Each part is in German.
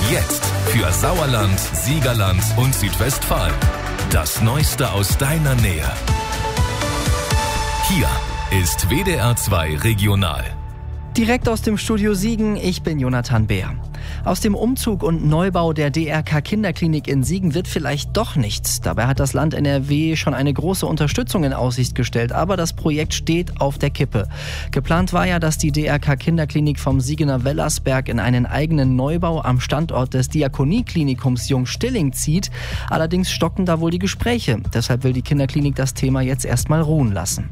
Jetzt für Sauerland, Siegerland und Südwestfalen. Das Neueste aus deiner Nähe. Hier ist WDR 2 Regional. Direkt aus dem Studio Siegen, ich bin Jonathan Beer. Aus dem Umzug und Neubau der DRK Kinderklinik in Siegen wird vielleicht doch nichts. Dabei hat das Land NRW schon eine große Unterstützung in Aussicht gestellt, aber das Projekt steht auf der Kippe. Geplant war ja, dass die DRK Kinderklinik vom Siegener Wellersberg in einen eigenen Neubau am Standort des Diakonieklinikums Jungstilling zieht. Allerdings stocken da wohl die Gespräche. Deshalb will die Kinderklinik das Thema jetzt erstmal ruhen lassen.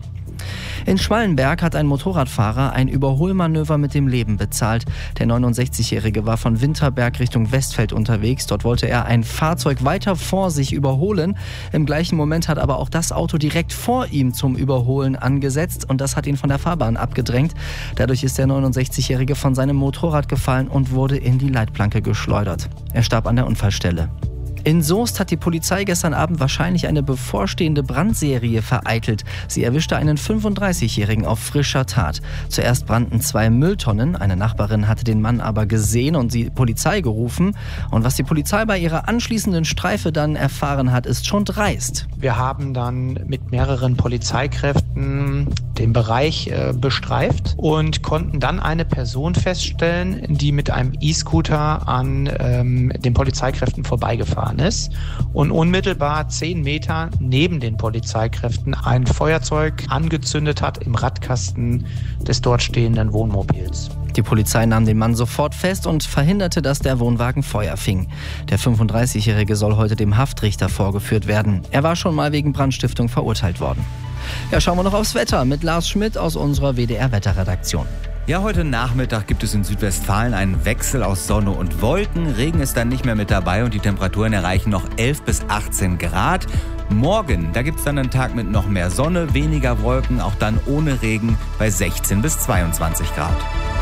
In Schmallenberg hat ein Motorradfahrer ein Überholmanöver mit dem Leben bezahlt. Der 69-Jährige war von Winterberg Richtung Westfeld unterwegs. Dort wollte er ein Fahrzeug weiter vor sich überholen. Im gleichen Moment hat aber auch das Auto direkt vor ihm zum Überholen angesetzt und das hat ihn von der Fahrbahn abgedrängt. Dadurch ist der 69-Jährige von seinem Motorrad gefallen und wurde in die Leitplanke geschleudert. Er starb an der Unfallstelle. In Soest hat die Polizei gestern Abend wahrscheinlich eine bevorstehende Brandserie vereitelt. Sie erwischte einen 35-Jährigen auf frischer Tat. Zuerst brannten 2 Mülltonnen. Eine Nachbarin hatte den Mann aber gesehen und die Polizei gerufen. Und was die Polizei bei ihrer anschließenden Streife dann erfahren hat, ist schon dreist. Wir haben dann mit mehreren Polizeikräften den Bereich bestreift und konnten dann eine Person feststellen, die mit einem E-Scooter an den Polizeikräften vorbeigefahren ist und unmittelbar 10 Meter neben den Polizeikräften ein Feuerzeug angezündet hat im Radkasten des dort stehenden Wohnmobils. Die Polizei nahm den Mann sofort fest und verhinderte, dass der Wohnwagen Feuer fing. Der 35-Jährige soll heute dem Haftrichter vorgeführt werden. Er war schon mal wegen Brandstiftung verurteilt worden. Ja, schauen wir noch aufs Wetter mit Lars Schmidt aus unserer WDR-Wetterredaktion. Ja, heute Nachmittag gibt es in Südwestfalen einen Wechsel aus Sonne und Wolken. Regen ist dann nicht mehr mit dabei und die Temperaturen erreichen noch 11 bis 18 Grad. Morgen, da gibt es dann einen Tag mit noch mehr Sonne, weniger Wolken, auch dann ohne Regen bei 16 bis 22 Grad.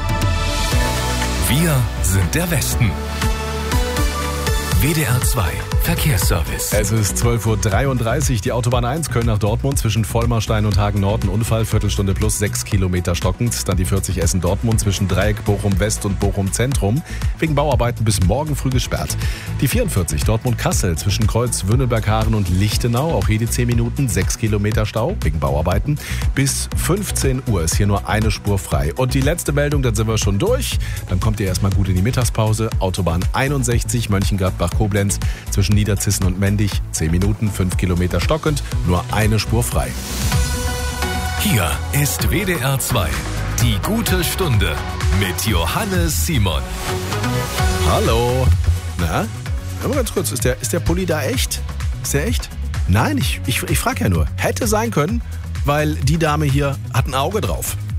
Wir sind der Westen. WDR 2 Verkehrsservice. Es ist 12.33 Uhr. Die Autobahn 1 Köln nach Dortmund zwischen Vollmarstein und Hagen-Nord. Unfall, Viertelstunde plus 6 Kilometer stockend. Dann die 40 Essen-Dortmund zwischen Dreieck Bochum-West und Bochum-Zentrum. Wegen Bauarbeiten bis morgen früh gesperrt. Die 44 Dortmund-Kassel zwischen Kreuz Wünnelberg-Haaren und Lichtenau. Auch hier die 10 Minuten, 6 Kilometer Stau wegen Bauarbeiten. Bis 15 Uhr ist hier nur eine Spur frei. Und die letzte Meldung, dann sind wir schon durch. Dann kommt ihr erstmal gut in die Mittagspause. Autobahn 61 Mönchengladbach-Koblenz zwischen Niederzissen und Mendig, 10 Minuten, 5 Kilometer stockend, nur eine Spur frei. Hier ist WDR 2, die gute Stunde mit Johannes Simon. Hallo. Na, mal ganz kurz, ist der Pulli da echt? Ist der echt? Nein, ich frage ja nur. Hätte sein können, weil die Dame hier hat ein Auge drauf.